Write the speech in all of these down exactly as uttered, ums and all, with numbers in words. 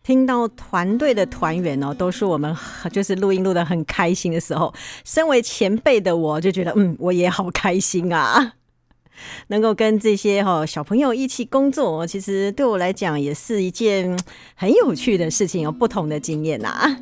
听到团队的团员哦，都是我们就是录音录得很开心的时候，身为前辈的我就觉得，嗯，我也好开心啊！能够跟这些哦小朋友一起工作，其实对我来讲也是一件很有趣的事情，有不同的经验啊。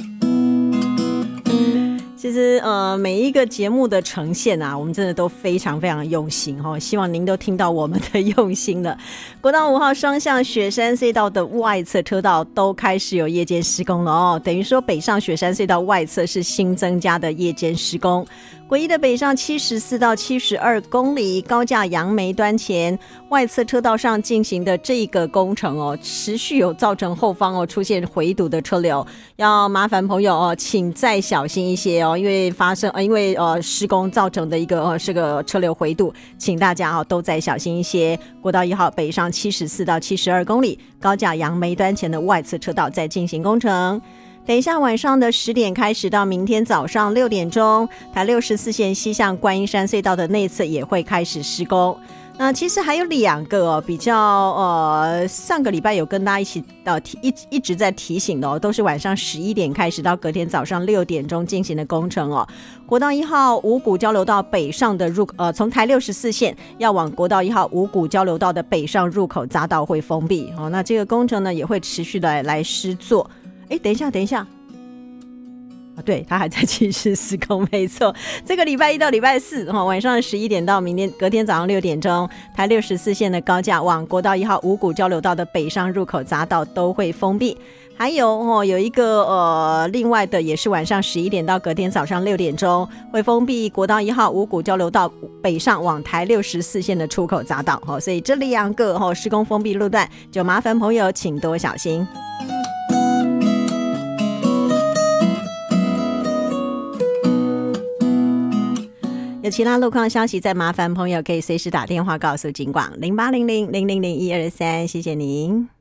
其实呃，每一个节目的呈现啊，我们真的都非常非常用心哦，希望您都听到我们的用心了。国道五号双向雪山隧道的外侧车道都开始有夜间施工了哦，等于说北上雪山隧道外侧是新增加的夜间施工。国一的北上七十四到七十二公里高架杨梅端前外侧车道上进行的这个工程哦，持续有造成后方哦出现回堵的车流，要麻烦朋友哦，请再小心一些哦，因为发生呃因为呃施工造成的一个呃这个车流回堵，请大家哦都再小心一些。国道一号北上七十四到七十二公里高架杨梅端前的外侧车道在进行工程。等一下晚上的十点开始到明天早上六点钟，台六十四线西向观音山隧道的内侧也会开始施工。那其实还有两个、哦、比较呃，上个礼拜有跟大家一起呃一一直在提醒的哦，都是晚上十一点开始到隔天早上六点钟进行的工程哦。国道一号五股交流道北上的入呃，从台六十四线要往国道一号五股交流道的北上入口匝道会封闭哦。那这个工程呢也会持续的来施作。哎，等一下，等一下，啊，对，他还在继续施工，没错。这个礼拜一到礼拜四，哦、晚上十一点到明天隔天早上六点钟，台六十四线的高架往国道一号五股交流道的北上入口匝道都会封闭。还有哦，有一个呃，另外的也是晚上十一点到隔天早上六点钟会封闭国道一号五股交流道北上往台六十四线的出口匝道哦，所以这两个哦施工封闭路段，就麻烦朋友请多小心。有其他路况消息，再麻烦朋友可以随时打电话告诉警广零八零零零零零一二三，谢谢您。